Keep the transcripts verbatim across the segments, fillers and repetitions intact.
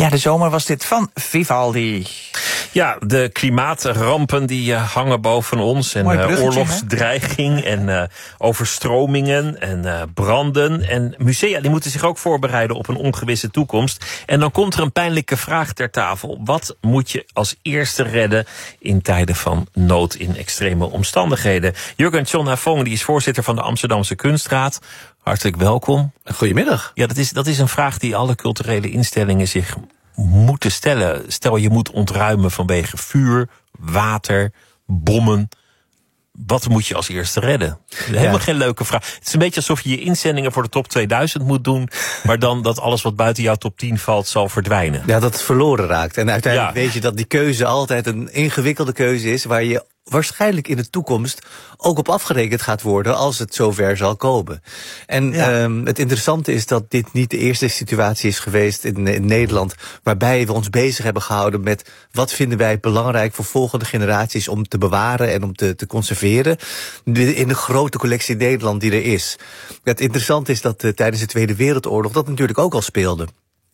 Ja, de zomer was dit van Vivaldi. Ja, de klimaatrampen die uh, hangen boven ons. En uh, oorlogsdreiging en uh, overstromingen en uh, branden. En musea die moeten zich ook voorbereiden op een ongewisse toekomst. En dan komt er een pijnlijke vraag ter tafel. Wat moet je als eerste redden in tijden van nood in extreme omstandigheden? Jurgen Tjona-Fong, die is voorzitter van de Amsterdamse Kunstraad. Hartelijk welkom. Goedemiddag. Ja, dat is, dat is een vraag die alle culturele instellingen zich moeten stellen. Stel, je moet ontruimen vanwege vuur, water, bommen. Wat moet je als eerste redden? Helemaal ja. geen leuke vraag. Het is een beetje alsof je je inzendingen voor de top tweeduizend moet doen, maar dan dat alles wat buiten jouw top tien valt zal verdwijnen. Ja, dat het verloren raakt. En uiteindelijk ja. weet je dat die keuze altijd een ingewikkelde keuze is, waar je waarschijnlijk in de toekomst ook op afgerekend gaat worden als het zover zal komen. En ja. um, het interessante is dat dit niet de eerste situatie is geweest in, in Nederland waarbij we ons bezig hebben gehouden met wat vinden wij belangrijk voor volgende generaties om te bewaren en om te, te conserveren in de grote collectie Nederland die er is. Het interessante is dat uh, tijdens de Tweede Wereldoorlog dat natuurlijk ook al speelde.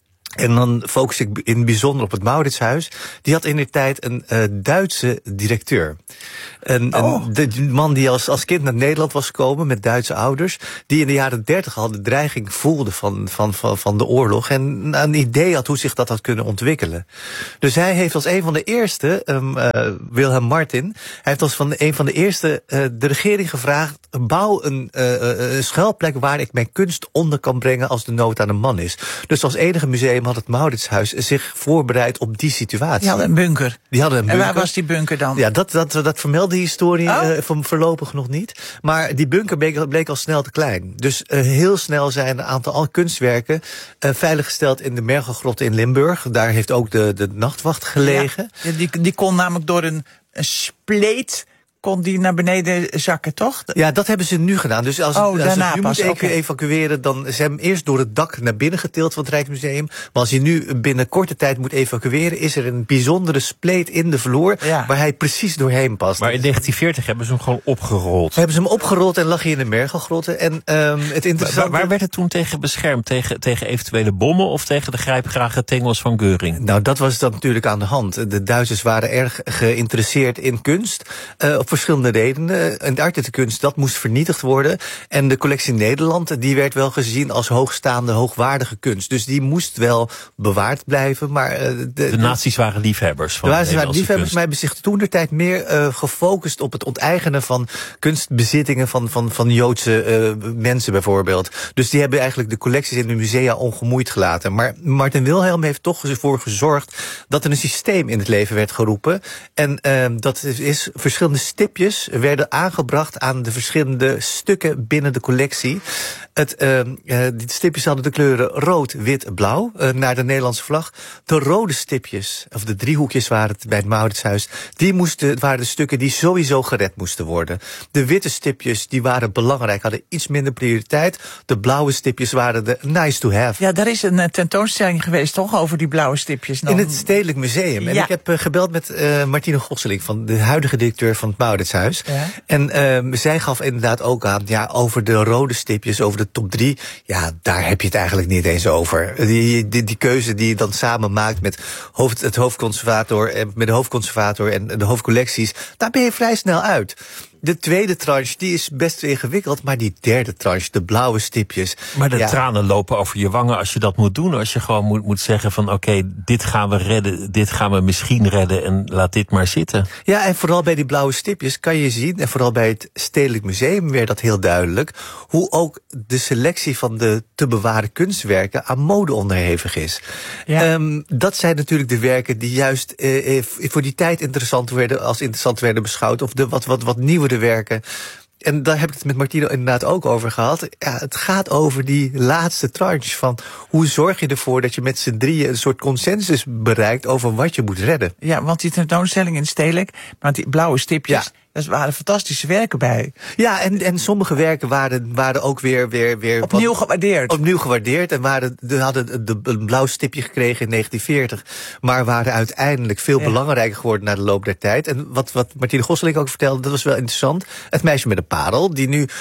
En dan focus ik in het bijzonder op het Mauritshuis. Die had in die tijd een uh, Duitse directeur. Een, oh. een de man die als, als kind naar Nederland was gekomen met Duitse ouders. Die in de jaren dertig al de dreiging voelde van, van, van, van de oorlog. En een idee had hoe zich dat had kunnen ontwikkelen. Dus hij heeft als een van de eerste, um, uh, Wilhelm Martin. Hij heeft als van de, een van de eerste uh, de regering gevraagd. Bouw een, uh, een schuilplek waar ik mijn kunst onder kan brengen als de nood aan de man is. Dus als enige museum had het Mauritshuis zich voorbereid op die situatie. Die hadden een bunker. Die hadden een bunker. En waar was die bunker dan? Ja, dat, dat, dat vermeldt de historie oh. uh, van voorlopig nog niet. Maar die bunker bleek, bleek al snel te klein. Dus uh, heel snel zijn een aantal kunstwerken uh, veiliggesteld in de Mergelgrot in Limburg. Daar heeft ook de, de nachtwacht gelegen. Ja, die, die kon namelijk door een, een spleet kon die naar beneden zakken, toch? Ja, dat hebben ze nu gedaan. Dus als, oh, als daarna het nu pas, moet okay. evacueren, dan ze hebben eerst door het dak naar binnen getild van het Rijksmuseum. Maar als hij nu binnen korte tijd moet evacueren, is er een bijzondere spleet in de vloer, ja. waar hij precies doorheen past. Maar in negentien veertig hebben ze hem gewoon opgerold. Hebben ze hem opgerold en lag hij in de Mergelgrotten. En um, het interessante... Waar, waar werd het toen tegen beschermd? Tegen, tegen eventuele bommen of tegen de grijpgrage tengels van Göring? Nou, dat was dan natuurlijk aan de hand. De Duitsers waren erg geïnteresseerd in kunst, uh, op verschillende redenen. En de art en de kunst, dat moest vernietigd worden. En de collectie Nederland, die werd wel gezien als hoogstaande, hoogwaardige kunst. Dus die moest wel bewaard blijven. Maar uh, de, de, de nazi's waren liefhebbers van de nazi's waren liefhebbers, maar hebben zich toen de tijd meer uh, gefocust op het onteigenen van kunstbezittingen van, van, van Joodse uh, mensen bijvoorbeeld. Dus die hebben eigenlijk de collecties in de musea ongemoeid gelaten. Maar Martin Wilhelm heeft toch ervoor gezorgd dat er een systeem in het leven werd geroepen. En uh, dat is verschillende stipjes werden aangebracht aan de verschillende stukken binnen de collectie. Het, uh, uh, die stipjes hadden de kleuren rood, wit, blauw, uh, naar de Nederlandse vlag. De rode stipjes, of de driehoekjes waren het bij het Mauritshuis, die moesten, waren de stukken die sowieso gered moesten worden. De witte stipjes, die waren belangrijk, hadden iets minder prioriteit. De blauwe stipjes waren de nice to have. Ja, daar is een uh, tentoonstelling geweest, toch, over die blauwe stipjes. Dan... In het Stedelijk Museum. En ja. ik heb uh, gebeld met uh, Martine Gosseling, van de huidige directeur van het Mauritshuis. Ja. En uh, zij gaf inderdaad ook aan, ja, over de rode stipjes, over de top drie, ja, daar heb je het eigenlijk niet eens over. Die, die, die keuze die je dan samen maakt met hoofd, het hoofdconservator en met de hoofdconservator en de hoofdcollecties, daar ben je vrij snel uit. De tweede tranche, die is best ingewikkeld, maar die derde tranche, de blauwe stipjes. Maar de ja. tranen lopen over je wangen als je dat moet doen. Als je gewoon moet, moet zeggen van oké, okay, dit gaan we redden, dit gaan we misschien redden en laat dit maar zitten. Ja, en vooral bij die blauwe stipjes kan je zien, en vooral bij het Stedelijk Museum werd dat heel duidelijk, hoe ook de selectie van de te bewaren kunstwerken aan mode onderhevig is. Ja. Um, dat zijn natuurlijk de werken die juist uh, voor die tijd interessant werden, als interessant werden beschouwd, of de wat, wat, wat nieuwe de werken. En daar heb ik het met Martino inderdaad ook over gehad. Ja, het gaat over die laatste tranche van hoe zorg je ervoor dat je met z'n drieën een soort consensus bereikt over wat je moet redden. Ja, want die tentoonstelling in Stedelijk, maar die blauwe stipjes, ja. Daar waren fantastische werken bij. Ja, en, en sommige werken waren, waren ook weer... weer, weer opnieuw wat, gewaardeerd. Opnieuw gewaardeerd en waren, de, hadden de, een blauw stipje gekregen in negentien veertig. Maar waren uiteindelijk veel ja. belangrijker geworden na de loop der tijd. En wat, wat Martine Gosseling ook vertelde, dat was wel interessant. Het meisje met de parel, die nu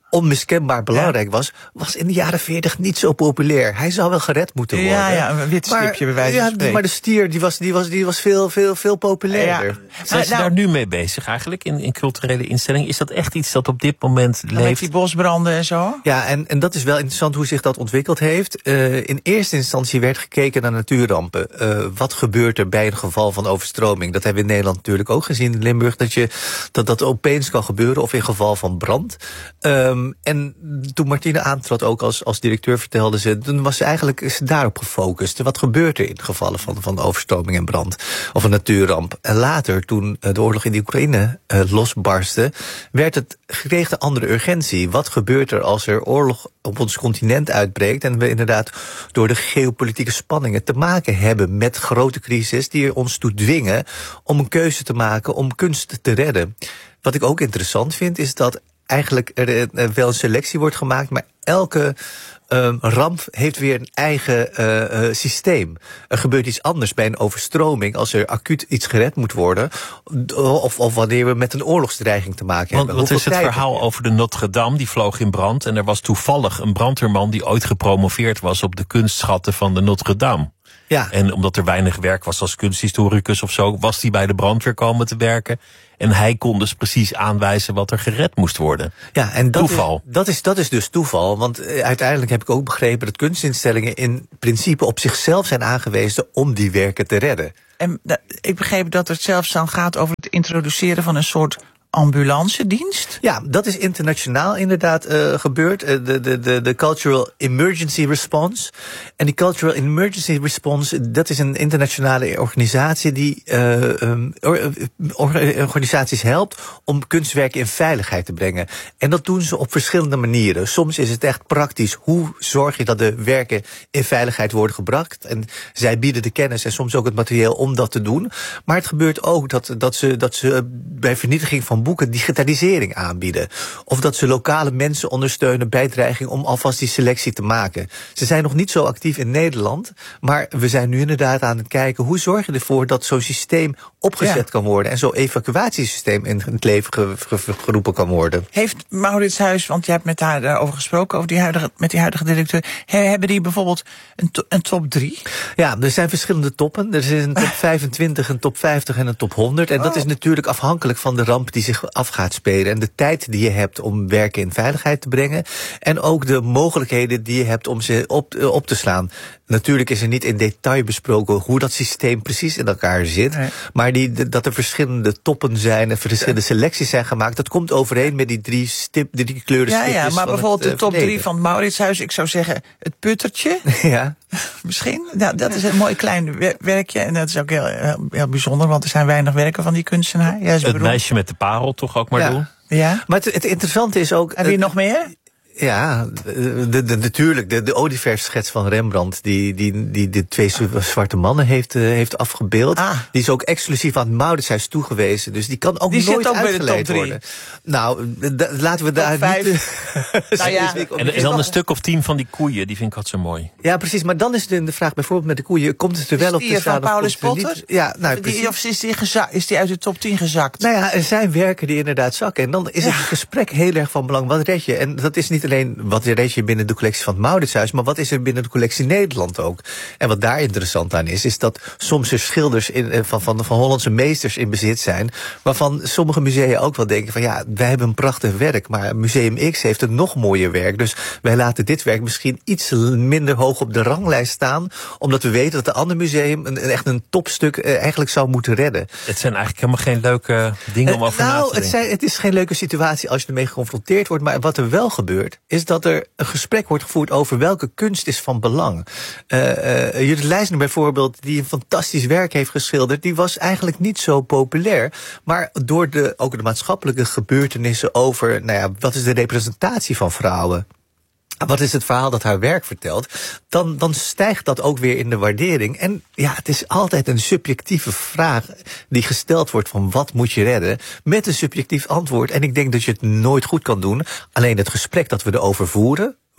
onmiskenbaar belangrijk was, was in de jaren veertig niet zo populair. Hij zou wel gered moeten worden. Ja, ja, een wit stipje bij wijze van spreken. Ja, maar de stier die was, die was, die was veel, veel, veel populairder. Ja. Zijn ze nou, daar nu mee bezig eigenlijk, in, in culturele instellingen? Is dat echt iets dat op dit moment leeft? Met die bosbranden en zo? Ja, en, en dat is wel interessant hoe zich dat ontwikkeld heeft. Uh, in eerste instantie werd gekeken naar natuurrampen. Uh, wat gebeurt er bij een geval van overstroming? Dat hebben we in Nederland natuurlijk ook gezien in Limburg, dat je, dat, dat opeens kan gebeuren, of in geval van brand. Um, en toen Martine aantrad ook als, als directeur, vertelde ze, toen was ze eigenlijk is ze daarop gefocust. Wat gebeurt er in gevallen van, van overstroming en brand? Of een natuurramp? En later, toen de oorlog in de Oekraïne uh, losbarstte, werd het, kreeg de andere urgentie. Wat gebeurt er als er oorlog op ons continent uitbreekt en we inderdaad door de geopolitieke spanningen te maken hebben met grote crisis die er ons toe dwingen om een keuze te maken om kunst te redden. Wat ik ook interessant vind, is dat eigenlijk er wel een selectie wordt gemaakt, maar elke um, ramp heeft weer een eigen uh, uh, systeem. Er gebeurt iets anders bij een overstroming als er acuut iets gered moet worden, of, of wanneer we met een oorlogsdreiging te maken Want, hebben. Wat is het verhaal over de Notre Dame? Die vloog in brand en er was toevallig een brandweerman die ooit gepromoveerd was op de kunstschatten van de Notre Dame. Ja. En omdat er weinig werk was als kunsthistoricus of zo, was hij bij de brandweer komen te werken. En hij kon dus precies aanwijzen wat er gered moest worden. Ja, en dat toeval. Is, dat, is, dat is dus toeval. Want uiteindelijk heb ik ook begrepen dat kunstinstellingen in principe op zichzelf zijn aangewezen om die werken te redden. En ik begreep dat het zelfs dan gaat over het introduceren van een soort ambulancedienst? Ja, dat is internationaal inderdaad uh, gebeurd. Uh, de, de, de, de Cultural Emergency Response. En die Cultural Emergency Response, dat is een internationale organisatie die uh, um, or, organisaties helpt om kunstwerken in veiligheid te brengen. En dat doen ze op verschillende manieren. Soms is het echt praktisch. Hoe zorg je dat de werken in veiligheid worden gebracht? En zij bieden de kennis en soms ook het materieel om dat te doen. Maar het gebeurt ook dat, dat, ze, dat ze bij vernietiging van boeken digitalisering aanbieden. Of dat ze lokale mensen ondersteunen bij dreiging om alvast die selectie te maken. Ze zijn nog niet zo actief in Nederland, maar we zijn nu inderdaad aan het kijken hoe zorg je ervoor dat zo'n systeem opgezet ja. kan worden en zo'n evacuatiesysteem in het leven ge, ge, geroepen kan worden. Heeft Maurits Huis, want jij hebt met haar daarover gesproken, over die huidige, met die huidige directeur, hebben die bijvoorbeeld een, to, een top drie? Ja, er zijn verschillende toppen. Er is een top vijfentwintig, een top vijftig en een top honderd. En oh. dat is natuurlijk afhankelijk van de ramp die zich af gaat spelen en de tijd die je hebt om werken in veiligheid te brengen en ook de mogelijkheden die je hebt om ze op, op te slaan. Natuurlijk is er niet in detail besproken hoe dat systeem precies in elkaar zit, nee. maar die, dat er verschillende toppen zijn en verschillende selecties zijn gemaakt, dat komt overeen met die drie, stip, die kleuren ja, ja, maar bijvoorbeeld het, de top uh, drie van het Mauritshuis, ik zou zeggen het puttertje. Ja. Misschien. Nou, dat is een mooi klein werkje en dat is ook heel, heel, heel bijzonder, want er zijn weinig werken van die kunstenaar. Ja, het beroemd. Meisje met de parel toch ook maar ja. doen? Ja. Maar het, het interessante is ook... Heb je uh, nog meer? Ja, de, de, de, natuurlijk. De, de Olieverschets van Rembrandt, die, die, die de twee zwarte mannen heeft, uh, heeft afgebeeld. Ah. Die is ook exclusief aan het Mauritshuis toegewezen. Dus die kan ook die nooit ook uitgeleid worden. Nou, da, laten we daar vijf. niet... nou ja. en, en dan een stuk of tien van die koeien, die vind ik altijd zo mooi. Ja, precies. Maar dan is de, de vraag bijvoorbeeld met de koeien, komt het er wel op te staan? Van Paulus Potter? Ja, nou, die, of is die, gezakt, is die uit de top tien gezakt? Nou ja, er zijn werken die inderdaad zakken. En dan is ja. het gesprek heel erg van belang. Wat red je? En dat is niet alleen wat red je binnen de collectie van het Mauritshuis, maar wat is er binnen de collectie Nederland ook? En wat daar interessant aan is, is dat soms er schilders in, van, van, van Hollandse meesters in bezit zijn, waarvan sommige musea ook wel denken van ja, wij hebben een prachtig werk, maar Museum X heeft een nog mooier werk. Dus wij laten dit werk misschien iets minder hoog op de ranglijst staan, omdat we weten dat de andere museum een, echt een topstuk eh, eigenlijk zou moeten redden. Het zijn eigenlijk helemaal geen leuke dingen om over uh, nou, na te denken. Het, zijn, het is geen leuke situatie als je ermee geconfronteerd wordt, maar wat er wel gebeurt, is dat er een gesprek wordt gevoerd over welke kunst is van belang. Uh, uh, Judith Leisner bijvoorbeeld, die een fantastisch werk heeft geschilderd, die was eigenlijk niet zo populair. Maar door de, ook de maatschappelijke gebeurtenissen over, nou ja, wat is de representatie van vrouwen? Wat is het verhaal dat haar werk vertelt? Dan, dan stijgt dat ook weer in de waardering. En ja, het is altijd een subjectieve vraag die gesteld wordt van wat moet je redden? Met een subjectief antwoord. En ik denk dat je het nooit goed kan doen. Alleen het gesprek dat we erover voeren,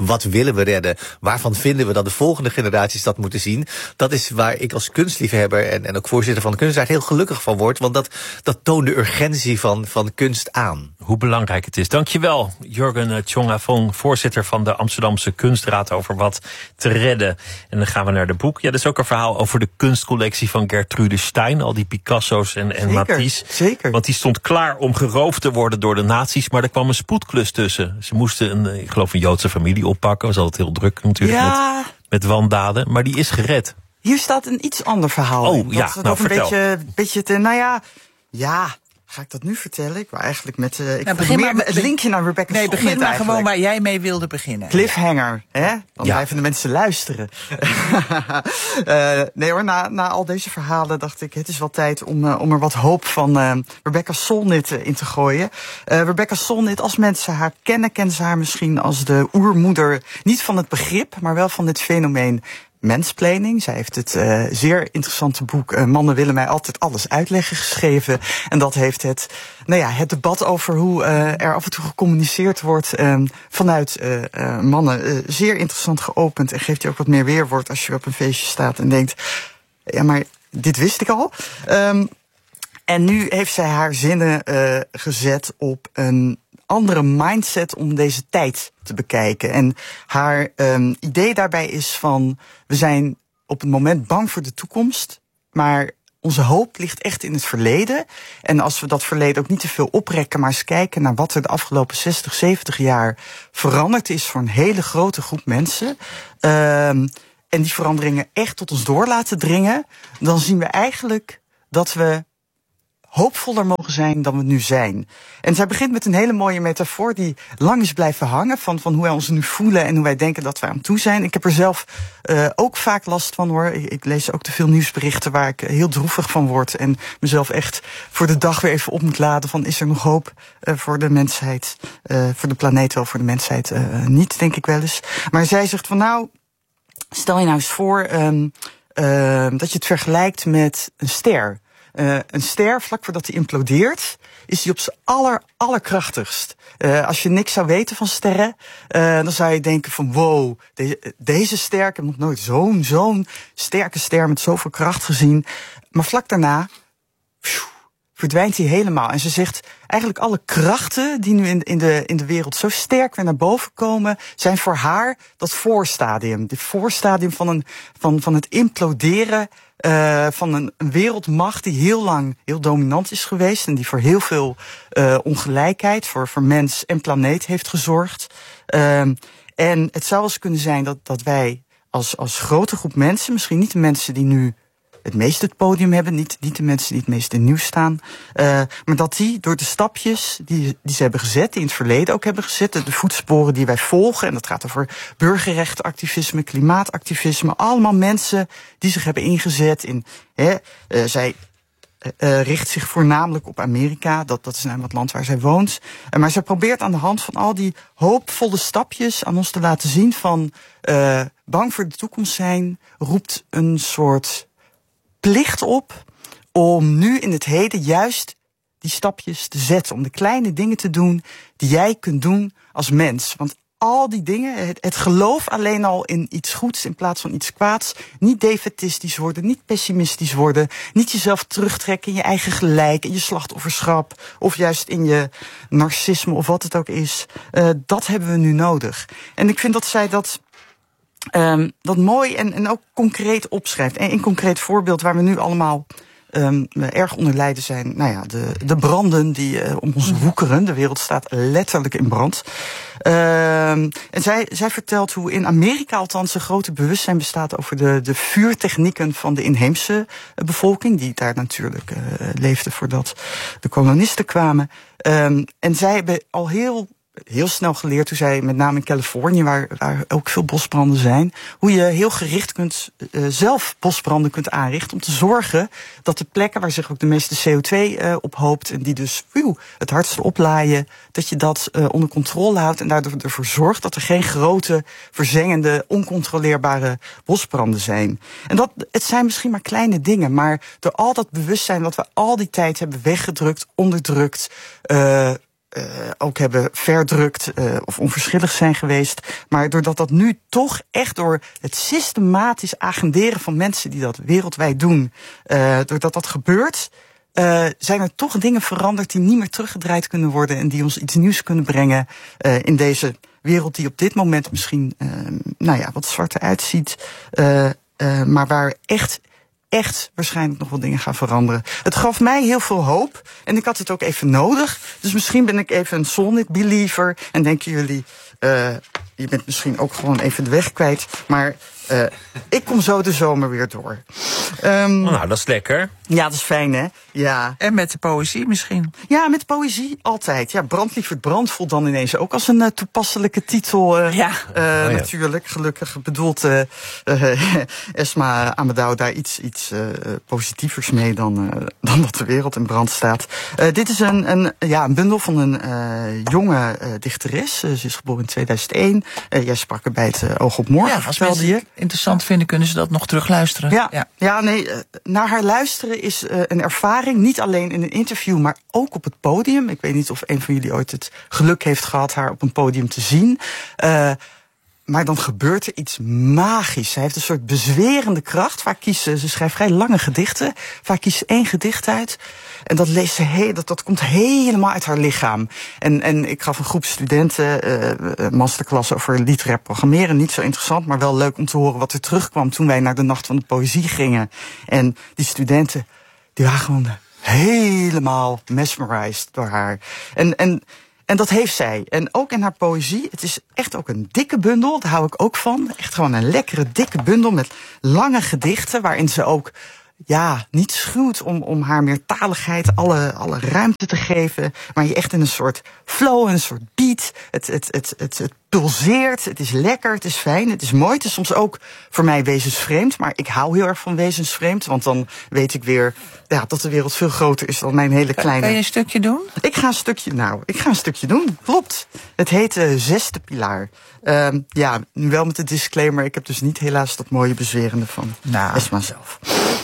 wat willen we redden? Waarvan vinden we dat de volgende generaties dat moeten zien? Dat is waar ik als kunstliefhebber en, en ook voorzitter van de Kunstraad heel gelukkig van word. Want dat, dat toont de urgentie van, van kunst aan. Hoe belangrijk het is. Dankjewel, Jurgen Tjongavong, voorzitter van de Amsterdamse Kunstraad, over wat te redden. En dan gaan we naar de boek. Ja, dat is ook een verhaal over de kunstcollectie van Gertrude Stein. Al die Picasso's en, en Matisse. Zeker. Want die stond klaar om geroofd te worden door de nazi's, maar er kwam een spoedklus tussen. Ze moesten een, ik geloof een Joodse familie oppakken. Was altijd heel druk natuurlijk ja. met, met wandaden. Maar die is gered. Hier staat een iets ander verhaal oh, in. Dat ja, het nou, ook een vertel. beetje, beetje te, nou ja, ja... Ga ik dat nu vertellen? Ik wou eigenlijk met uh, ik nou, begin meer met het linkje naar Rebecca Nee, Solnit begin maar eigenlijk. gewoon waar jij mee wilde beginnen. Cliffhanger, hè? Dan ja. blijven de mensen luisteren. uh, nee hoor, na, na al deze verhalen dacht ik, het is wel tijd om, uh, om er wat hoop van uh, Rebecca Solnit uh, in te gooien. Uh, Rebecca Solnit, als mensen haar kennen, kennen ze haar misschien als de oermoeder, niet van het begrip, maar wel van dit fenomeen mansplaining. Zij heeft het uh, zeer interessante boek uh, Mannen willen mij altijd alles uitleggen geschreven. En dat heeft het, nou ja, het debat over hoe uh, er af en toe gecommuniceerd wordt um, vanuit uh, uh, mannen uh, zeer interessant geopend. En geeft je ook wat meer weerwoord als je op een feestje staat en denkt, ja, maar dit wist ik al. Um, en nu heeft zij haar zinnen uh, gezet op een andere mindset om deze tijd te bekijken. En haar um, idee daarbij is van, we zijn op het moment bang voor de toekomst, maar onze hoop ligt echt in het verleden. En als we dat verleden ook niet te veel oprekken, maar eens kijken naar wat er de afgelopen zestig, zeventig jaar veranderd is voor een hele grote groep mensen, um, en die veranderingen echt tot ons door laten dringen, dan zien we eigenlijk dat we hoopvoller mogen zijn dan we nu zijn. En zij begint met een hele mooie metafoor die lang is blijven hangen, van, van hoe wij ons nu voelen en hoe wij denken dat we aan toe zijn. Ik heb er zelf uh, ook vaak last van, hoor. Ik, ik lees ook te veel nieuwsberichten waar ik heel droevig van word en mezelf echt voor de dag weer even op moet laden van, is er nog hoop uh, voor de mensheid, uh, voor de planeet wel, voor de mensheid uh, niet, denk ik wel eens. Maar zij zegt van, nou, stel je nou eens voor um, uh, dat je het vergelijkt met een ster. Uh, een ster, vlak voordat hij implodeert, is hij op zijn aller, allerkrachtigst. Uh, als je niks zou weten van sterren, uh, dan zou je denken van, wow, de, deze ster, ik heb nog nooit zo'n, zo'n sterke ster met zoveel kracht gezien. Maar vlak daarna pjoe, verdwijnt hij helemaal. En ze zegt, eigenlijk alle krachten die nu in, in, de, in de wereld zo sterk weer naar boven komen, zijn voor haar dat voorstadium. Dit voorstadium van, een, van, van het imploderen Uh, van een, een wereldmacht die heel lang heel dominant is geweest en die voor heel veel uh, ongelijkheid, voor, voor mens en planeet heeft gezorgd. Uh, en het zou wel eens kunnen zijn dat, dat wij als, als grote groep mensen, misschien niet de mensen die nu het meest het podium hebben, niet, niet de mensen die het meest in het nieuws staan, uh, maar dat die door de stapjes die, die ze hebben gezet, die in het verleden ook hebben gezet, de voetsporen die wij volgen, en dat gaat over burgerrechtenactivisme, klimaatactivisme, allemaal mensen die zich hebben ingezet in, hè, uh, zij uh, richt zich voornamelijk op Amerika, dat, dat is namelijk het land waar zij woont, uh, maar zij probeert aan de hand van al die hoopvolle stapjes aan ons te laten zien van, uh, bang voor de toekomst zijn, roept een soort plicht op om nu in het heden juist die stapjes te zetten. Om de kleine dingen te doen die jij kunt doen als mens. Want al die dingen, het, het geloof alleen al in iets goeds in plaats van iets kwaads. Niet defetistisch worden, niet pessimistisch worden. Niet jezelf terugtrekken in je eigen gelijk, in je slachtofferschap. Of juist in je narcisme of wat het ook is. Uh, dat hebben we nu nodig. En ik vind dat zij dat Um, dat mooi en, en ook concreet opschrijft. En een concreet voorbeeld waar we nu allemaal um, erg onder lijden zijn. Nou ja, de, de branden die uh, om ons woekeren. De wereld staat letterlijk in brand. Um, en zij, zij vertelt hoe in Amerika althans een grote bewustzijn bestaat over de, de vuurtechnieken van de inheemse uh, bevolking. Die daar natuurlijk uh, leefde voordat de kolonisten kwamen. Um, en zij hebben al heel... heel snel geleerd, toen zij met name in Californië, waar, waar ook veel bosbranden zijn, hoe je heel gericht kunt, uh, zelf bosbranden kunt aanrichten om te zorgen dat de plekken waar zich ook de meeste C O twee uh, ophoopt en die dus uw, het hardste oplaaien, dat je dat uh, onder controle houdt en daardoor ervoor zorgt dat er geen grote, verzengende, oncontroleerbare bosbranden zijn. En dat, het zijn misschien maar kleine dingen, maar door al dat bewustzijn dat we al die tijd hebben weggedrukt, onderdrukt, uh, uh, ook hebben verdrukt uh, of onverschillig zijn geweest. Maar doordat dat nu toch echt door het systematisch agenderen van mensen die dat wereldwijd doen, uh, doordat dat gebeurt, uh, zijn er toch dingen veranderd die niet meer teruggedraaid kunnen worden en die ons iets nieuws kunnen brengen uh, in deze wereld die op dit moment misschien uh, nou ja, wat zwarter uitziet, uh, uh, maar waar echt echt waarschijnlijk nog wel dingen gaan veranderen. Het gaf mij heel veel hoop en ik had het ook even nodig. Dus misschien ben ik even een Solnit-believer en denken jullie, uh, je bent misschien ook gewoon even de weg kwijt, maar uh, ik kom zo de zomer weer door. Um, nou, dat is lekker. Ja, dat is fijn, hè? Ja. En met de poëzie misschien? Ja, met poëzie altijd. Ja, Brandlieverd Brand voelt dan ineens ook als een uh, toepasselijke titel. Uh, ja. Uh, oh, ja. Natuurlijk, gelukkig bedoelt uh, uh, Esma Amedou daar iets, iets uh, positievers mee dan, uh, dan dat de wereld in brand staat. Uh, dit is een, een, ja, een bundel van een uh, jonge uh, dichteres. Uh, ze is geboren in tweeduizend één. Uh, jij sprak er bij het uh, Oog op Morgen, ja, als vertelde je. Interessant vinden, kunnen ze dat nog terugluisteren. Ja, ja. ja nee, uh, naar haar luisteren is uh, een ervaring. Niet alleen in een interview, maar ook op het podium. Ik weet niet of een van jullie ooit het geluk heeft gehad haar op een podium te zien. Uh, maar dan gebeurt er iets magisch. Zij heeft een soort bezwerende kracht. Vaak kiest ze, ze schrijft vrij lange gedichten. Vaak kiest ze één gedicht uit. En dat leest ze he, dat, dat komt helemaal uit haar lichaam. En, en ik gaf een groep studenten uh, masterclass over literair programmeren. Niet zo interessant, maar wel leuk om te horen wat er terugkwam toen wij naar de Nacht van de Poëzie gingen. En die studenten, die waren gewoon helemaal mesmerized door haar. En, en, en dat heeft zij. En ook in haar poëzie. Het is echt ook een dikke bundel. Daar hou ik ook van. Echt gewoon een lekkere, dikke bundel met lange gedichten. Waarin ze ook ja, niet schuwt om, om haar meertaligheid alle, alle ruimte te geven. Maar je echt in een soort flow, een soort beat. Het, het, het, het, het pulseert. Het is lekker, het is fijn, het is mooi. Het is soms ook voor mij wezensvreemd. Maar ik hou heel erg van wezensvreemd. Want dan weet ik weer ja, dat de wereld veel groter is dan mijn hele kleine. Kan je een stukje doen? Ik ga een stukje, nou, ik ga een stukje doen. Klopt. Het heet uh, Zesde Pilaar. Uh, ja, nu wel met de disclaimer. Ik heb dus niet helaas dat mooie bezwerende van nou. Esma zelf.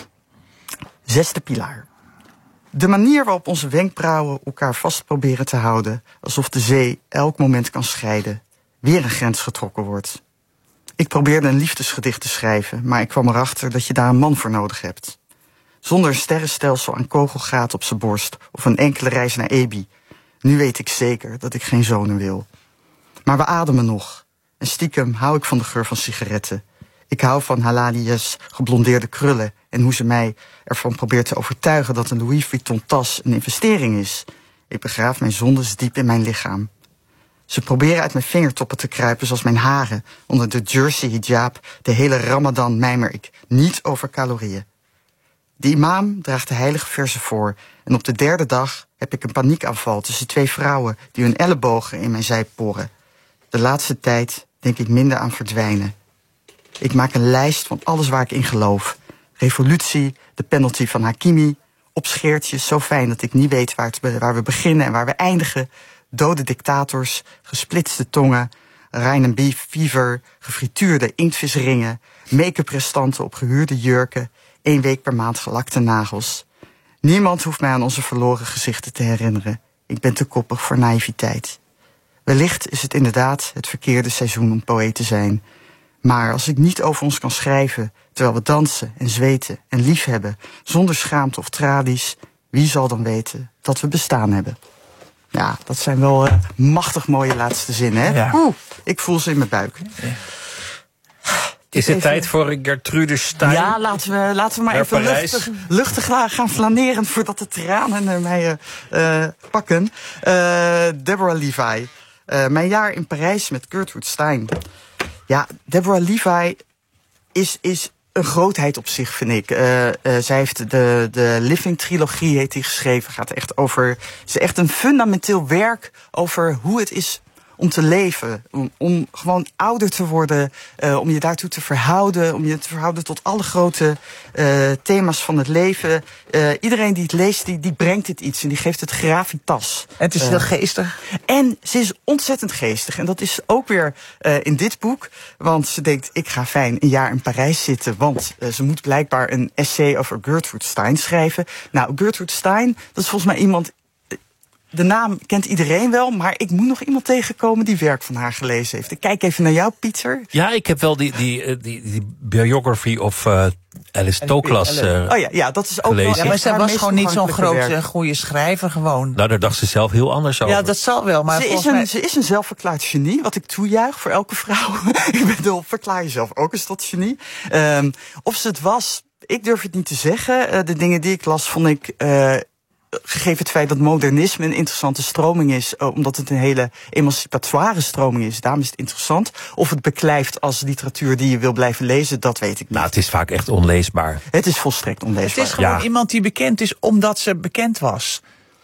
Zesde pilaar. De manier waarop onze wenkbrauwen elkaar vast proberen te houden, alsof de zee elk moment kan scheiden, weer een grens getrokken wordt. Ik probeerde een liefdesgedicht te schrijven, maar ik kwam erachter dat je daar een man voor nodig hebt. Zonder een sterrenstelsel aan kogelgaten op zijn borst of een enkele reis naar Ebi. Nu weet ik zeker dat ik geen zonen wil. Maar we ademen nog. En stiekem hou ik van de geur van sigaretten. Ik hou van Halalia's geblondeerde krullen en hoe ze mij ervan probeert te overtuigen dat een Louis Vuitton tas een investering is. Ik begraaf mijn zondes diep in mijn lichaam. Ze proberen uit mijn vingertoppen te kruipen zoals mijn haren. Onder de jersey hijab, de hele ramadan mijmer ik niet over calorieën. De imam draagt de heilige verzen voor en op de derde dag heb ik een paniekaanval tussen twee vrouwen die hun ellebogen in mijn zij porren. De laatste tijd denk ik minder aan verdwijnen. Ik maak een lijst van alles waar ik in geloof. Revolutie, de penalty van Hakimi, opscheertjes zo fijn dat ik niet weet waar, het, waar we beginnen en waar we eindigen. Dode dictators, gesplitste tongen, Ryan Beef fever, gefrituurde inktvisringen, make-up restanten op gehuurde jurken, één week per maand gelakte nagels. Niemand hoeft mij aan onze verloren gezichten te herinneren. Ik ben te koppig voor naïviteit. Wellicht is het inderdaad het verkeerde seizoen om poëet te zijn. Maar als ik niet over ons kan schrijven, terwijl we dansen en zweten en liefhebben, zonder schaamte of tralies, wie zal dan weten dat we bestaan hebben? Ja, dat zijn wel uh, machtig mooie laatste zinnen, hè? Ja. Oeh, ik voel ze in mijn buik. Ja. Is het even... tijd voor Gertrude Stein? Ja, laten we, laten we maar Naar even Parijs. luchtig, luchtig gaan flaneren voordat de tranen uh, mij uh, pakken. Uh, Deborah Levi. Uh, mijn jaar in Parijs met Gertrude Stein. Ja, Deborah Levi is, is een grootheid op zich, vind ik. Uh, uh, zij heeft de, de Living-trilogie, heet die, geschreven. Gaat echt over, het is echt een fundamenteel werk over hoe het is om te leven. Om, om gewoon ouder te worden. Uh, om je daartoe te verhouden. Om je te verhouden tot alle grote uh, thema's van het leven. Uh, iedereen die het leest, die, die brengt dit iets. En die geeft het gravitas. En het is heel uh, geestig. En ze is ontzettend geestig. En dat is ook weer uh, in dit boek. Want ze denkt, ik ga fijn een jaar in Parijs zitten. Want uh, ze moet blijkbaar een essay over Gertrude Stein schrijven. Nou, Gertrude Stein, dat is volgens mij iemand... de naam kent iedereen wel, maar ik moet nog iemand tegenkomen die werk van haar gelezen heeft. Ik kijk even naar jou, Pieter. Ja, ik heb wel die, die, die, die biography of uh, Alice Toklas uh, Oh ja, ja, dat is ook gelezen. wel. Ja, maar ze was gewoon niet zo'n grote, werk. goede schrijver gewoon. Nou, daar dacht ze zelf heel anders over. Ja, dat zal wel, maar Ze is, mij... een, ze is een zelfverklaard genie, wat ik toejuich voor elke vrouw. Ik bedoel, verklaar jezelf ook eens tot genie. Um, of ze het was, ik durf het niet te zeggen. Uh, de dingen die ik las, vond ik... Uh, gegeven het feit dat modernisme een interessante stroming is, uh, omdat het een hele emancipatoire stroming is, daarom is het interessant. Of het beklijft als literatuur die je wil blijven lezen, dat weet ik niet. Nou, het is vaak echt onleesbaar. Het is volstrekt onleesbaar. Het is gewoon Ja. iemand die bekend is omdat ze bekend was.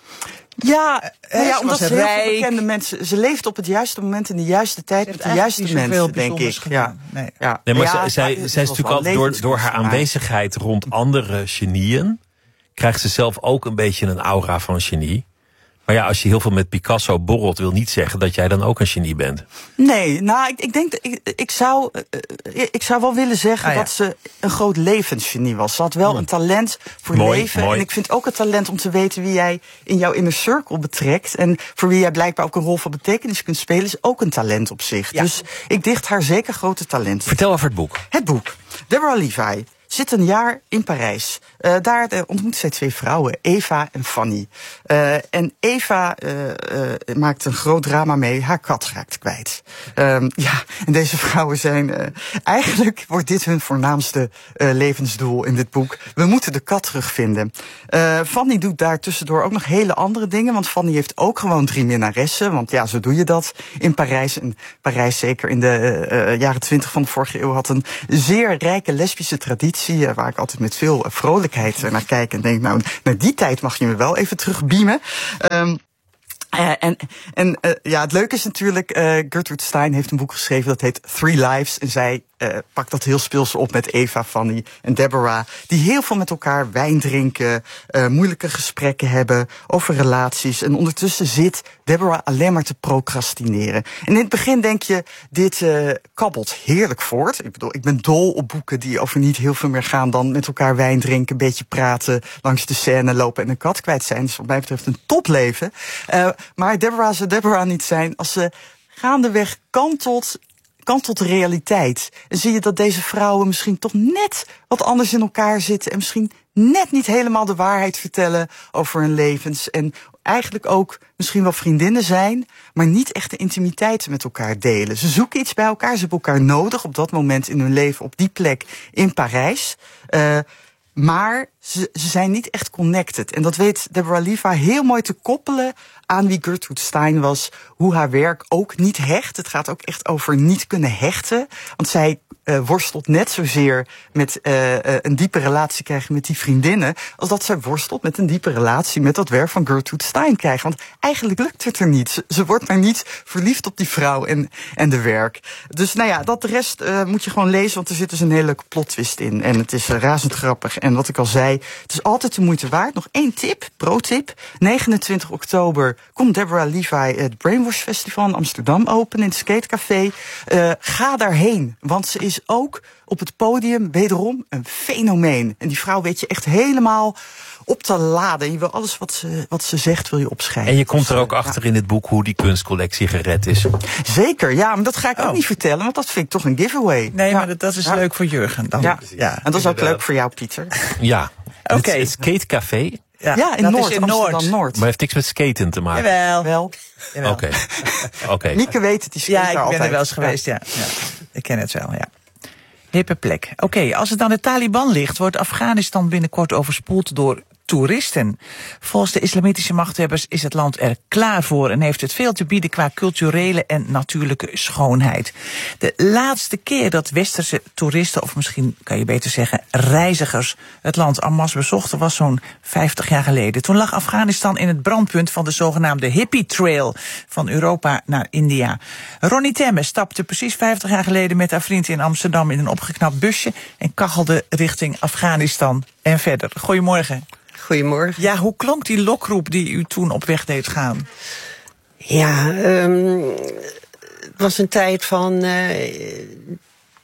Ja, nou ja, ze omdat was ze heel rijk. veel bekende mensen... Ze leeft op het juiste moment in de juiste tijd met de juiste mensen, denk ik. Ja. Nee. Ja. Nee, maar ja, zij, het- zij, het zij is was natuurlijk wel altijd door, door haar levenskunstenaar. aanwezigheid rond andere genieën, krijgt ze zelf ook een beetje een aura van genie. Maar ja, als je heel veel met Picasso borrelt, wil niet zeggen dat jij dan ook een genie bent. Nee, nou, ik, ik denk, dat ik, ik, zou, uh, ik zou wel willen zeggen Ah, ja. dat ze een groot levensgenie was. Ze had wel Hmm. een talent voor Mooi, leven. mooi. En ik vind ook het talent om te weten wie jij in jouw inner circle betrekt. En voor wie jij blijkbaar ook een rol van betekenis kunt spelen, is ook een talent op zich. Ja. Dus ik dicht haar zeker grote talenten. Vertel over het boek. Het boek. Deborah Levi zit een jaar in Parijs. Uh, daar uh, ontmoet zij twee vrouwen, Eva en Fanny. Uh, en Eva uh, uh, maakt een groot drama mee. Haar kat raakt kwijt. Um, ja, en deze vrouwen zijn... Uh, eigenlijk wordt dit hun voornaamste uh, levensdoel in dit boek. We moeten de kat terugvinden. Uh, Fanny doet daar tussendoor ook nog hele andere dingen. Want Fanny heeft ook gewoon drie minnaressen. Want ja, zo doe je dat in Parijs. En Parijs, zeker in de uh, jaren twintig van de vorige eeuw, had een zeer rijke lesbische traditie. Waar ik altijd met veel vrolijkheid naar kijk en denk, nou, naar die tijd mag je me wel even terugbeamen. Um, Uh, en en uh, ja, het leuke is natuurlijk, uh, Gertrude Stein heeft een boek geschreven dat heet Three Lives. En zij uh, pakt dat heel speels op met Eva, Fanny en Deborah. Die heel veel met elkaar wijn drinken, uh, moeilijke gesprekken hebben over relaties. En ondertussen zit Deborah alleen maar te procrastineren. En in het begin denk je, dit uh, kabbelt heerlijk voort. Ik bedoel, ik ben dol op boeken die over niet heel veel meer gaan dan met elkaar wijn drinken, een beetje praten, langs de scène lopen en een kat kwijt zijn. Dus wat mij betreft een topleven. Uh, Maar Deborah zou Deborah niet zijn als ze gaandeweg kantelt, kantelt de realiteit. En zie je dat deze vrouwen misschien toch net wat anders in elkaar zitten en misschien net niet helemaal de waarheid vertellen over hun levens. En eigenlijk ook misschien wel vriendinnen zijn, maar niet echt de intimiteit met elkaar delen. Ze zoeken iets bij elkaar, ze hebben elkaar nodig op dat moment in hun leven, op die plek in Parijs. Uh, Maar ze, ze zijn niet echt connected. En dat weet Deborah Levi heel mooi te koppelen aan wie Gertrude Stein was. Hoe haar werk ook niet hecht. Het gaat ook echt over niet kunnen hechten. Want zij uh, worstelt net zozeer met uh, uh, een diepe relatie krijgen met die vriendinnen, als dat zij worstelt met een diepe relatie met dat werk van Gertrude Stein krijgen. Want eigenlijk lukt het er niet. Ze, ze wordt maar niet verliefd op die vrouw en, en de werk. Dus nou ja, dat de rest uh, moet je gewoon lezen, want er zit dus een hele leuke plot twist in. En het is uh, razend grappig. En wat ik al zei, het is altijd de moeite waard. Nog één tip, pro-tip. negenentwintig oktober komt Deborah Levi het Brainwash Festival in Amsterdam open in het Skatecafé. Uh, ga daarheen, want ze is ook op het podium wederom een fenomeen. En die vrouw weet je echt helemaal op te laden. Je wil alles wat ze, wat ze zegt, wil je opschrijven. En je komt er ook ja. achter in dit boek hoe die kunstcollectie gered is. Zeker, ja, maar dat ga ik Oh. ook niet vertellen, want dat vind ik toch een giveaway. Nee, ja. maar dat, dat is Ja. leuk voor Jurgen dan. Ja. ja. En dat is ook leuk voor jou, Pieter. Ja, Oké. het, het Skatecafé, Ja, Ja, in dat Noord, is in Amsterdam Noord. Noord. maar heeft niks met skaten te maken. Jawel. Wel. Jawel. Oké, oké. Mieke weet het, die skate Ja, daar ik ben altijd. er wel eens geweest, ja. ja. Ik ken het wel, ja. Hippe plek. Oké, okay, als het aan de Taliban ligt, wordt Afghanistan binnenkort overspoeld door toeristen. Volgens de islamitische machthebbers is het land er klaar voor en heeft het veel te bieden qua culturele en natuurlijke schoonheid. De laatste keer dat westerse toeristen, of misschien kan je beter zeggen reizigers, het land en masse bezochten was zo'n vijftig jaar geleden. Toen lag Afghanistan in het brandpunt van de zogenaamde hippie trail van Europa naar India. Ronnie Temme stapte precies vijftig jaar geleden met haar vriend in Amsterdam in een opgeknapt busje en kachelde richting Afghanistan en verder. Goedemorgen. Goedemorgen. Ja, hoe klonk die lokroep die u toen op weg deed gaan? Ja, um, het was een tijd van uh,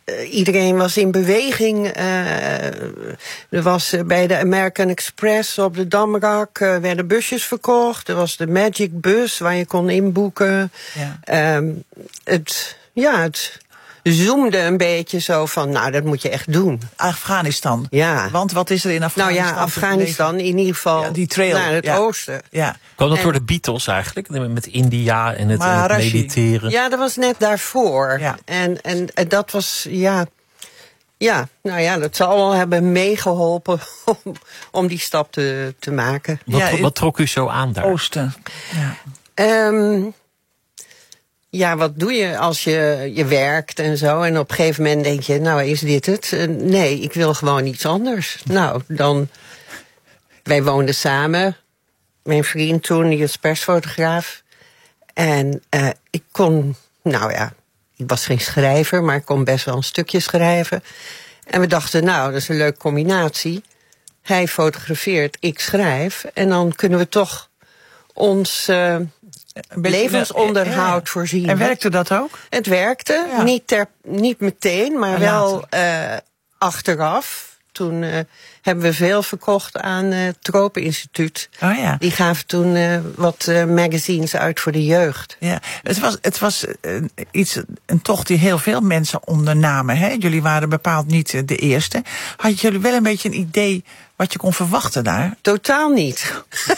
uh, iedereen was in beweging. Uh, er was uh, bij de American Express op de Damrak uh, werden busjes verkocht. Er was de Magic Bus waar je kon inboeken. Ja. Um, het, ja, het zoomde een beetje zo van, nou, dat moet je echt doen. Afghanistan. Ja. Want wat is er in Afghanistan? Nou ja, Afghanistan in ieder geval ja, die trail naar het ja. oosten. Ja. Kwam dat en, door de Beatles eigenlijk? Met India en het, en het mediteren? Ja, dat was net daarvoor. Ja. En, en, en dat was, ja... Ja, nou ja, dat zal wel hebben meegeholpen om, om die stap te, te maken. Wat, ja, wat trok u zo aan daar? Oosten. Ja. Um, Ja, wat doe je als je, je werkt en zo? En op een gegeven moment denk je, nou, is dit het? Uh, nee, ik wil gewoon iets anders. Nou, dan... Wij woonden samen. Mijn vriend toen, die was persfotograaf. En uh, ik kon... Nou ja, ik was geen schrijver, maar ik kon best wel een stukje schrijven. En we dachten, nou, dat is een leuke combinatie. Hij fotografeert, ik schrijf. En dan kunnen we toch ons... Uh, levensonderhoud ja. voorzien. En werkte dat ook? Het werkte, ja. niet, ter, niet meteen, maar wel uh, achteraf. Toen uh, hebben we veel verkocht aan het uh, Tropeninstituut. Oh ja. Die gaven toen uh, wat uh, magazines uit voor de jeugd. Ja, het was, het was uh, iets, een tocht die heel veel mensen ondernamen. Hè? Jullie waren bepaald niet de eerste. Had jullie wel een beetje een idee wat je kon verwachten daar? Totaal niet.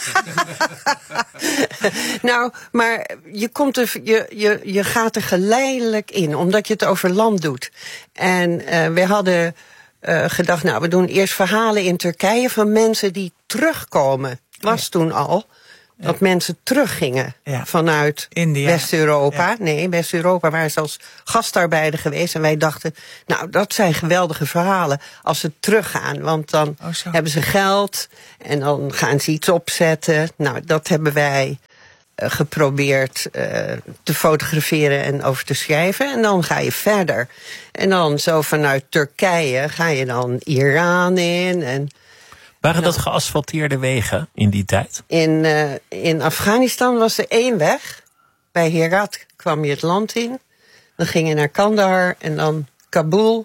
Nou, maar je, komt er, je, je, je gaat er geleidelijk in, omdat je het over land doet. En uh, we hadden uh, gedacht, nou, we doen eerst verhalen in Turkije van mensen die terugkomen. Was ja. toen al. Dat ja. mensen teruggingen ja. vanuit India. West-Europa. Ja. Nee, West-Europa waren zelfs gastarbeider geweest. En wij dachten, nou, dat zijn geweldige verhalen als ze teruggaan. Want dan oh, hebben ze geld en dan gaan ze iets opzetten. Nou, dat hebben wij uh, geprobeerd uh, te fotograferen en over te schrijven. En dan ga je verder. En dan zo vanuit Turkije ga je dan Iran in en... Waren dat geasfalteerde wegen in die tijd? In, uh, in Afghanistan was er één weg. Bij Herat kwam je het land in. Dan ging je naar Kandahar en dan Kabul.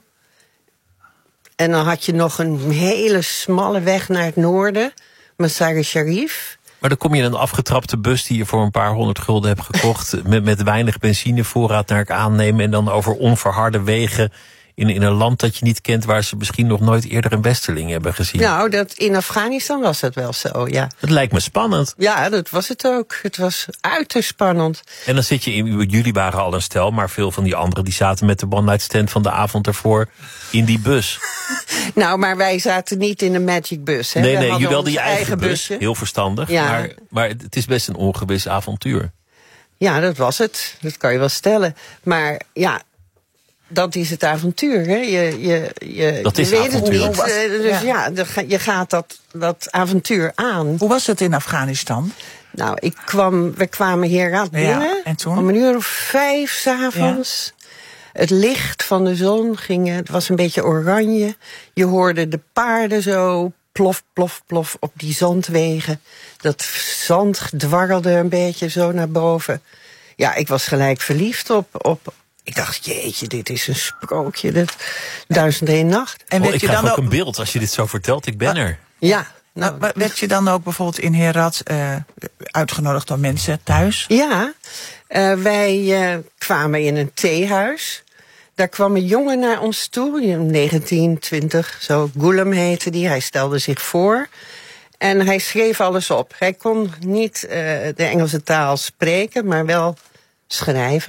En dan had je nog een hele smalle weg naar het noorden. Mazar-e-Sharif. Maar dan kom je in een afgetrapte bus die je voor een paar honderd gulden hebt gekocht. met, met weinig benzinevoorraad naar ik aannemen. En dan over onverharde wegen... In, in een land dat je niet kent, waar ze misschien nog nooit eerder een westerling hebben gezien. Nou, dat, in Afghanistan was dat wel zo, ja. Het lijkt me spannend. Ja, dat was het ook. Het was uiterst spannend. En dan zit je in, jullie waren al een stel, maar veel van die anderen die zaten met de one-night stand van de avond ervoor in die bus. Nou, maar wij zaten niet in een magic bus. Hè. Nee, nee, je wilde je eigen, eigen bus. Busje. Heel verstandig. Ja. Maar, maar het is best een ongewis avontuur. Ja, dat was het. Dat kan je wel stellen. Maar ja... Dat is het avontuur, hè? Je, je, je, dat is je weet avontuur. het niet. Dus ja, ja je gaat dat, dat avontuur aan. Hoe was het in Afghanistan? Nou, ik kwam, we kwamen hier binnen. Ja, en toen? Om een uur of vijf 's avonds. Ja. Het licht van de zon ging, het was een beetje oranje. Je hoorde de paarden zo plof, plof, plof op die zandwegen. Dat zand dwarrelde een beetje zo naar boven. Ja, ik was gelijk verliefd op... op Ik dacht, jeetje, dit is een sprookje. Dat duizend en één nacht. En oh, ik krijg ook, ook een beeld als je dit zo vertelt. Ik ben maar, er. Ja. Nou, maar werd je dan ook bijvoorbeeld in Herat uh, uitgenodigd door mensen thuis? Ja, uh, wij uh, kwamen in een theehuis. Daar kwam een jongen naar ons toe, negentien, twintig, zo. Ghulam heette die, hij stelde zich voor. En hij schreef alles op. Hij kon niet uh, de Engelse taal spreken, maar wel schrijven.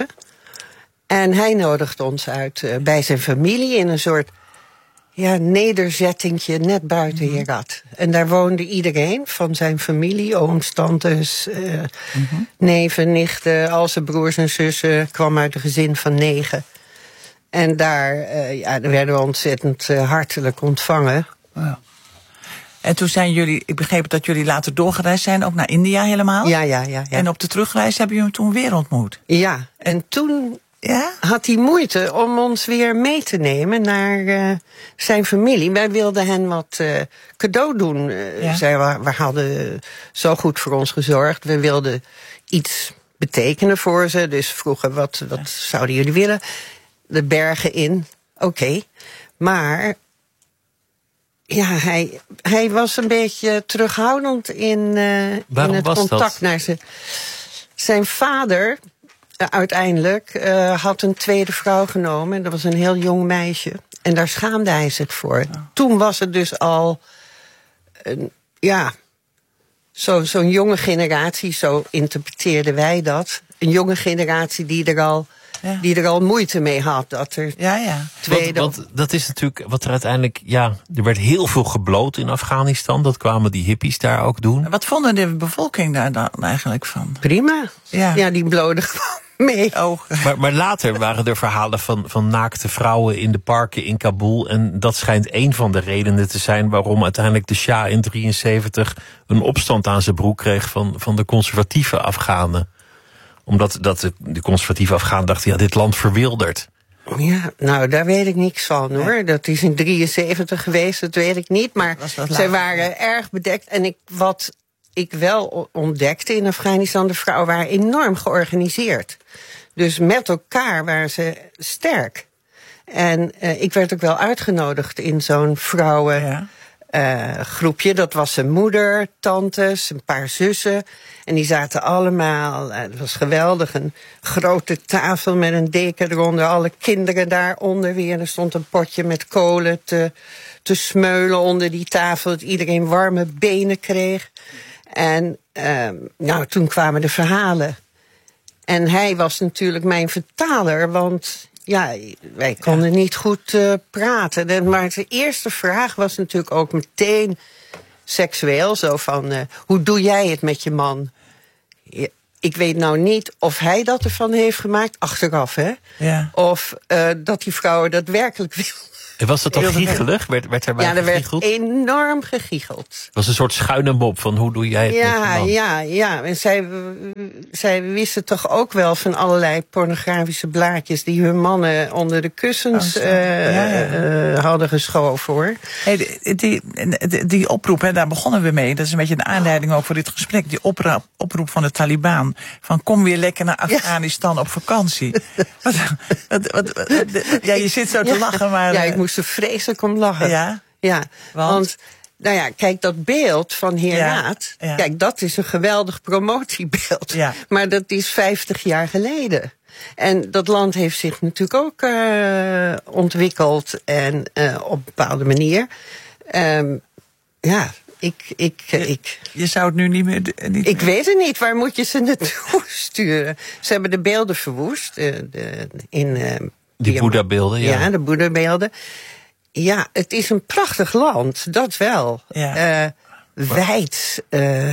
En hij nodigde ons uit uh, bij zijn familie in een soort ja, nederzettingje net buiten Herat. En daar woonde iedereen van zijn familie, ooms, tantes, uh, mm-hmm. neven, nichten, al zijn broers en zussen. Kwam uit een gezin van negen. En daar, uh, ja, daar werden we ontzettend uh, hartelijk ontvangen. Ja. En toen zijn jullie, ik begreep dat jullie later doorgereisd zijn, ook naar India helemaal? Ja, ja, ja. ja. En op de terugreis hebben jullie hem toen weer ontmoet? Ja, en toen... Ja? Had hij moeite om ons weer mee te nemen naar uh, zijn familie. Wij wilden hen wat uh, cadeau doen. Uh, ja. Zij we, we hadden zo goed voor ons gezorgd. We wilden iets betekenen voor ze. Dus vroegen, wat, wat ja. zouden jullie willen? De bergen in, Oké, okay. Maar ja, hij, hij was een beetje terughoudend in, uh, in het contact dat? naar zijn... Zijn vader, uh, uiteindelijk, uh, had een tweede vrouw genomen. En dat was een heel jong meisje. En daar schaamde hij zich voor. Ja. Toen was het dus al... Een, ja, zo, zo'n jonge generatie, zo interpreteerden wij dat. Een jonge generatie die er al... Ja. Die er al moeite mee had. Dat er ja, ja. tweede... Want, want dat is natuurlijk wat er uiteindelijk... Ja, er werd heel veel gebloot in Afghanistan. Dat kwamen die hippies daar ook doen. Wat vonden de bevolking daar dan eigenlijk van? Prima. Ja, ja die bloden gewoon mee. Oh. Maar, maar later waren er verhalen van, van naakte vrouwen in de parken in Kabul. En dat schijnt een van de redenen te zijn... waarom uiteindelijk de Shah in drieënzeventig... een opstand aan zijn broek kreeg van, van de conservatieve Afghanen. Omdat dat de, de conservatieve Afghaan dacht, ja, dit land verwildert. Ja, nou, daar weet ik niks van, hoor. Nee. Dat is in drieënzeventig geweest, dat weet ik niet. Maar zij waren erg bedekt. En ik, wat ik wel ontdekte in Afghanistan, de vrouwen waren enorm georganiseerd. Dus met elkaar waren ze sterk. En uh, ik werd ook wel uitgenodigd in zo'n vrouwen... Ja. Uh, groepje, dat was zijn moeder, tantes, een paar zussen. En die zaten allemaal, uh, dat was geweldig, een grote tafel met een deken eronder. Alle kinderen daaronder weer. Er stond een potje met kolen te, te smeulen onder die tafel. Dat iedereen warme benen kreeg. En uh, nou, toen kwamen de verhalen. En hij was natuurlijk mijn vertaler, want... Ja, wij konden ja. niet goed uh, praten. Maar de eerste vraag was natuurlijk ook meteen seksueel. Zo van, uh, hoe doe jij het met je man? Ja, ik weet nou niet of hij dat ervan heeft gemaakt, achteraf, hè? Ja. Of uh, dat die vrouwen daadwerkelijk wil. En was dat toch giechelig? Werd, werd erbij ja, er gegiecheld? werd enorm gegiecheld. Het was een soort schuine mop van hoe doe jij het ja, met je man? Ja, ja. En zij, zij wisten toch ook wel van allerlei pornografische blaadjes... die hun mannen onder de kussens oh, uh, ja, ja. Uh, hadden geschoven, hoor. Hey, die, die, die, die oproep, hè, daar begonnen we mee. Dat is een beetje een aanleiding ook voor dit gesprek. Die oproep, oproep van de Taliban. Van kom weer lekker naar Afghanistan ja. op vakantie. wat, wat, wat, wat, ja, je zit zo te ja. lachen, maar... Ja, ik moest er vreselijk om lachen. Ja? Ja, want... want nou ja, kijk, dat beeld van Herat... Ja, ja. Kijk, dat is een geweldig promotiebeeld. Ja. Maar dat is vijftig jaar geleden. En dat land heeft zich natuurlijk ook uh, ontwikkeld... en uh, op een bepaalde manier. Um, ja... Ik, ik, je, ik, je zou het nu niet meer... Niet ik meer. weet het niet. Waar moet je ze naartoe sturen? Ze hebben de beelden verwoest. Uh, de, in, uh, die Boeddha-beelden, ja. Ja, de Boeddha-beelden. Ja, het is een prachtig land. Dat wel. Ja. Uh, wijd. Uh,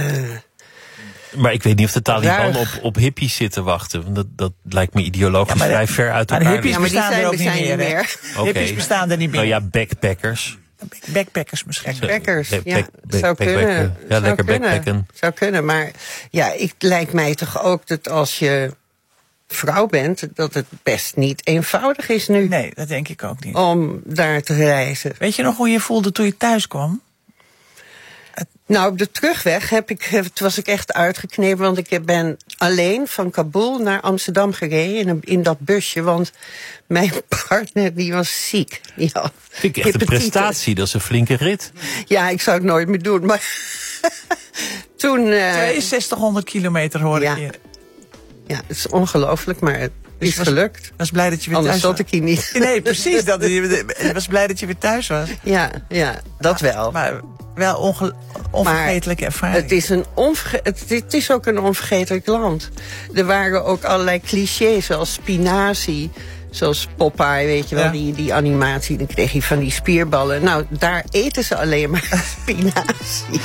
maar ik weet niet of de Taliban op, op hippies zitten wachten. Want dat, dat lijkt me ideologisch ja, vrij ver uit elkaar. Maar hippies ja, maar die bestaan zijn, er ook zijn niet meer. meer. Okay. Hippies bestaan er niet meer. Nou ja, backpackers. Backpackers misschien. Backpackers, back, ja. Back, back, zou back, kunnen. Ja, zou lekker kunnen. backpacken. Zou kunnen, maar ja, het lijkt mij toch ook dat als je vrouw bent... dat het best niet eenvoudig is nu. Nee, dat denk ik ook niet. Om daar te reizen. Weet je nog hoe je voelde toen je thuis kwam? Nou, op de terugweg heb ik, was ik echt uitgeknepen... want ik ben alleen van Kabul naar Amsterdam gereden in, in dat busje... want mijn partner die was ziek. Die had Vind ik echt een prestatie, dat is een flinke rit. Ja, ik zou het nooit meer doen, maar toen... Uh, tweeënzestighonderd kilometer hoor ja. ik hier. Ja, het is ongelooflijk, maar het dus is was, gelukt. was blij dat je weer Anders thuis was. zat ik hier niet. Nee, precies. Dat, je was blij dat je weer thuis was. Ja, ja, dat wel. Maar wel onge, onvergetelijke maar ervaring. Het is, een onverge het, het is ook een onvergetelijk land. Er waren ook allerlei clichés, zoals spinazie. Zoals Popeye, weet je wel, ja. die, die animatie. Dan kreeg je van die spierballen. Nou, daar eten ze alleen maar spinazie.